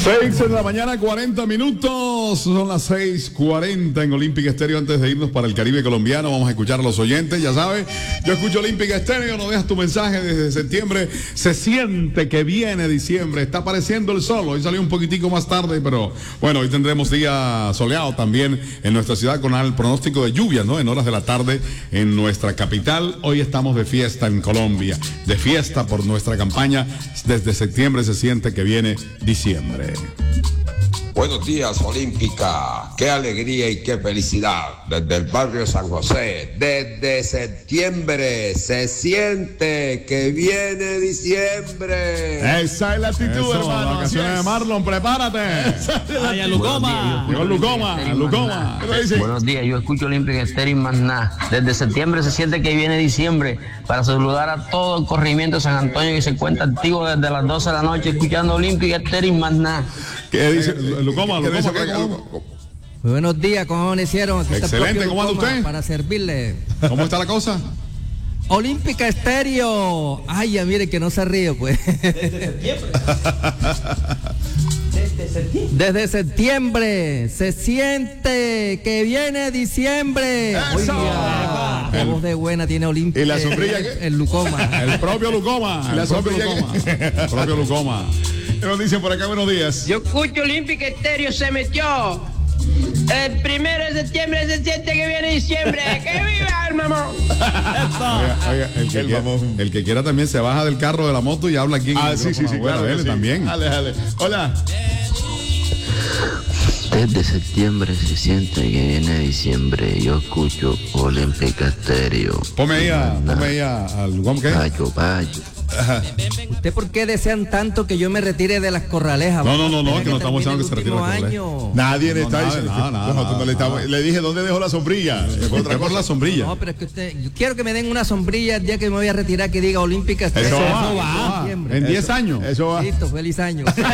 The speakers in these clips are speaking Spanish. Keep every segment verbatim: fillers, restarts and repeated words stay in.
seis de la mañana, cuarenta minutos. Son las seis cuarenta en Olímpica Estéreo. Antes de irnos para el Caribe colombiano, vamos a escuchar a los oyentes. Ya sabes, yo escucho Olímpica Estéreo. No dejas tu mensaje desde septiembre. Se siente que viene diciembre. Está apareciendo el sol. Hoy salió un poquitico más tarde, pero bueno, hoy tendremos día soleado también en nuestra ciudad con el pronóstico de lluvias, ¿no? En horas de la tarde en nuestra capital. Hoy estamos de fiesta en Colombia. De fiesta por nuestra campaña. Desde septiembre se siente que viene diciembre. Buenos días, Olímpica. Qué alegría y qué felicidad. Desde el barrio San José, desde septiembre, se siente que viene diciembre. Esa es la actitud, Eso, hermano. Las vacaciones de Marlon, prepárate. Ay, a Lucoma. Llegó Lucoma, a Lucoma. Buenos días, yo escucho Olímpica Estéreo y más nada. Desde septiembre se siente que viene diciembre para saludar a todo el corregimiento de San Antonio que se encuentra activo desde las doce de la noche escuchando Olímpica Estéreo y más nada. ¿Qué dice Lucoma? Muy buenos días, ¿cómo amanecieron? Aquí Excelente, ¿cómo anda usted? Para servirle. ¿Cómo está la cosa? Olímpica Estéreo. Ay, ya mire que no se ríe, pues. Desde septiembre. Desde septiembre. Desde septiembre se siente que viene diciembre. ¡Eso! Oiga, qué voz de buena tiene Olímpica. ¿Y la sombrilla el, qué? el Lucoma. El propio Lucoma. ¿Y la el propio sombrilla Lucoma. El propio Lucoma. ¿Qué nos dicen por acá? Buenos días. Yo escucho Olímpica Estéreo, se metió. El primero de septiembre se siente que viene diciembre. ¡Que viva el mamón! Oiga, oiga, el, que el, quiera, mamón. el que quiera también se baja del carro de la moto y habla aquí en Ah, el sí, sí, sí, bueno, claro él sí. también. Dale, dale. Hola. Desde septiembre se siente que viene diciembre. Yo escucho Olímpica Estéreo. Ponme ahí a, ponme ahí a, al Lucoma, ¿qué? Payo, payo. Ajá. ¿Usted por qué desean tanto que yo me retire de las corralejas? No, no, no, no, que no estamos diciendo que se retire de las corralejas. Nadie le está diciendo. Nada, nada, nada, no, le, estaba, le dije dónde dejó la sombrilla. Otra por la sombrilla. No, pero es que usted, yo quiero que me den una sombrilla el día que me voy a retirar que diga Olímpica. Eso, eso va, va. En diez años. Eso va. Listo, feliz año. diez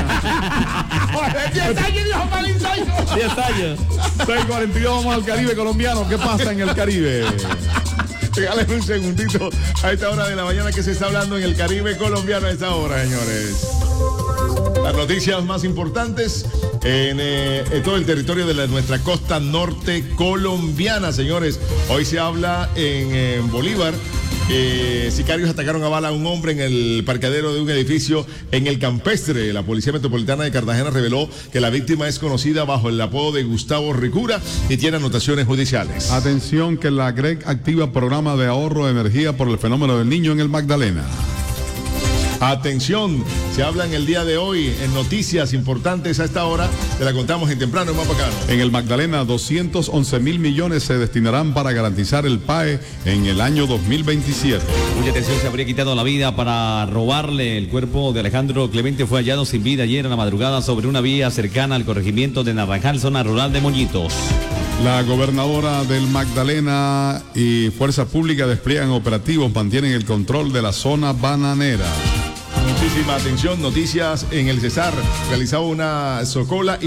años, dijo feliz año. diez años. seis cuarenta y dos, vamos al Caribe colombiano. ¿Qué pasa en el Caribe? Regálame un segundito a esta hora de la mañana que se está hablando en el Caribe colombiano a esta hora, señores. Las noticias más importantes en, eh, en todo el territorio de la, nuestra costa norte colombiana, señores. Hoy se habla en, en Bolívar. Eh, sicarios atacaron a bala a un hombre en el parqueadero de un edificio en el Campestre. La Policía Metropolitana de Cartagena reveló que la víctima es conocida bajo el apodo de Gustavo Ricura y tiene anotaciones judiciales. Atención que la G R E C activa programa de ahorro de energía por el fenómeno del Niño en el Magdalena. Atención, se habla en el día de hoy en noticias importantes a esta hora, te la contamos en temprano, en más bacano. En el Magdalena, doscientos once mil millones se destinarán para garantizar el P A E en el año dos mil veintisiete. Mucha atención, se habría quitado la vida para robarle el cuerpo de Alejandro Clemente. Fue hallado sin vida ayer en la madrugada sobre una vía cercana al corregimiento de Naranjal, zona rural de Moñitos. La gobernadora del Magdalena y Fuerza Pública despliegan operativos, mantienen el control de la zona bananera. Muchísima atención, noticias en el Cesar. Realizaba una socola y